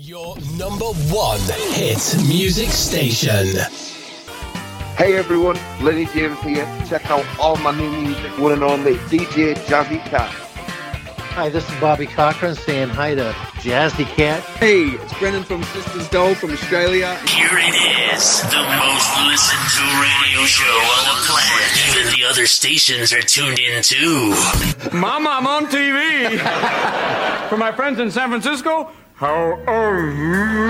Your number one hit music station. Hey everyone, Lenny James here. Check out all my new music, one and only DJ Jazzy Cat. Hi, this is Bobby Cochran saying hi to Jazzy Cat. Hey, it's Brendan from Sisters Doll from Australia. Here it is, the most listened to radio show on the planet. Even the other stations are tuned in too. Mama, I'm on TV. For my friends in San Francisco, how are you?